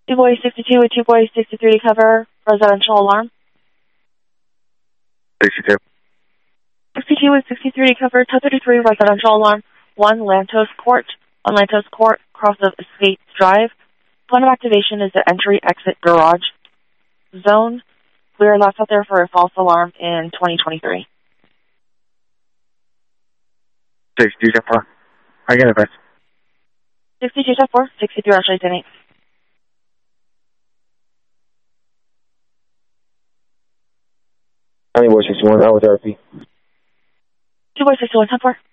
2 boy 62 with 2 boy 63 to cover residential alarm. 62. 62 with 63 to cover 1033 residential alarm. 1 Lantos Court. On Lantos Court, cross of Estates Drive. Point of activation is the entry-exit garage zone. We are left out there for a false alarm in 2023. 62-4. I get it, best. 62-4, 63 actually 10-8. Boy 61, I was RP. 2 boy 61, 10-4.